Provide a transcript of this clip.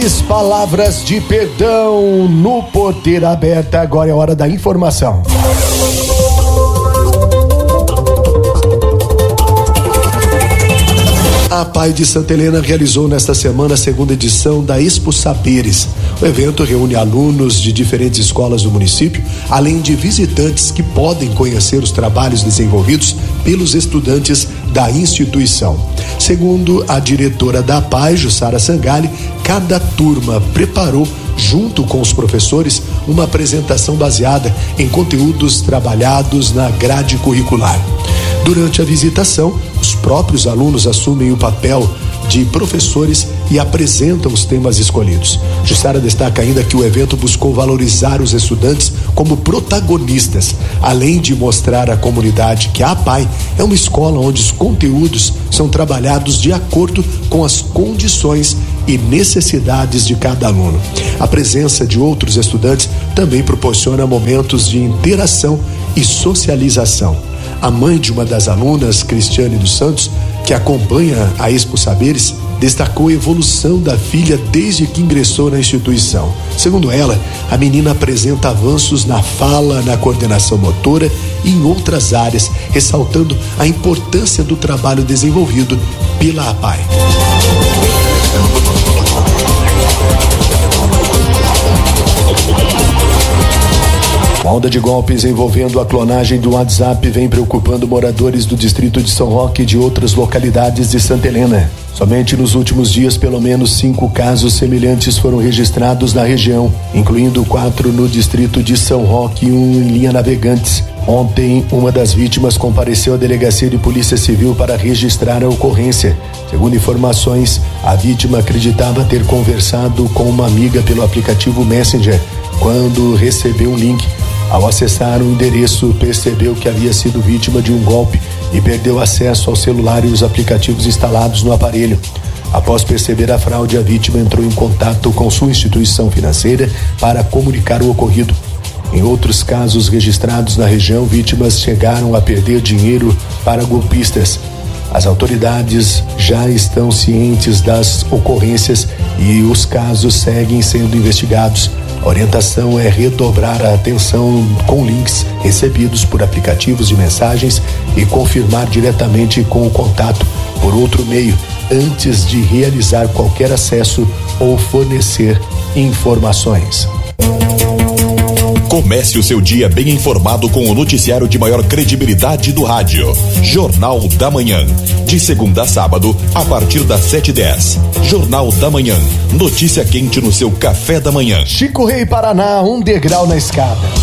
Palavras de perdão no Porteira Aberta. Agora é a hora da informação. A APAE de Santa Helena realizou nesta semana a segunda edição da Expo Saberes. O evento reúne alunos de diferentes escolas do município, além de visitantes que podem conhecer os trabalhos desenvolvidos pelos estudantes da instituição. Segundo a diretora da APAE, Jussara Sangali, cada turma preparou, junto com os professores, uma apresentação baseada em conteúdos trabalhados na grade curricular. Durante a visitação, os próprios alunos assumem o papel de professores e apresentam os temas escolhidos. Jussara destaca ainda que o evento buscou valorizar os estudantes como protagonistas, além de mostrar à comunidade que a APAE é uma escola onde os conteúdos são trabalhados de acordo com as condições e necessidades de cada aluno. A presença de outros estudantes também proporciona momentos de interação e socialização. A mãe de uma das alunas, Cristiane dos Santos, que acompanha a Expo Saberes, destacou a evolução da filha desde que ingressou na instituição. Segundo ela, a menina apresenta avanços na fala, na coordenação motora e em outras áreas, ressaltando a importância do trabalho desenvolvido pela APAE. A onda de golpes envolvendo a clonagem do WhatsApp vem preocupando moradores do distrito de São Roque e de outras localidades de Santa Helena. Somente nos últimos dias, pelo menos 5 casos semelhantes foram registrados na região, incluindo 4 no distrito de São Roque e 1 em Linha Navegantes. Ontem, uma das vítimas compareceu à delegacia de polícia civil para registrar a ocorrência. Segundo informações, a vítima acreditava ter conversado com uma amiga pelo aplicativo Messenger quando recebeu um link. Ao acessar o endereço, percebeu que havia sido vítima de um golpe e perdeu acesso ao celular e os aplicativos instalados no aparelho. Após perceber a fraude, a vítima entrou em contato com sua instituição financeira para comunicar o ocorrido. Em outros casos registrados na região, vítimas chegaram a perder dinheiro para golpistas. As autoridades já estão cientes das ocorrências e os casos seguem sendo investigados. A orientação é redobrar a atenção com links recebidos por aplicativos de mensagens e confirmar diretamente com o contato por outro meio antes de realizar qualquer acesso ou fornecer informações. Comece o seu dia bem informado com o noticiário de maior credibilidade do rádio. Jornal da Manhã. De segunda a sábado, a partir das 7h10. Jornal da Manhã. Notícia quente no seu café da manhã. Chico Rei, Paraná, um degrau na escada.